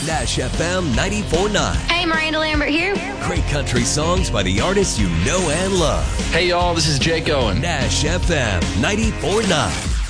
Nash FM 94.9. Hey, Miranda Lambert here. Great country songs by the artists you know and love. Hey, y'all, this is Jake Owen. Nash FM 94.9.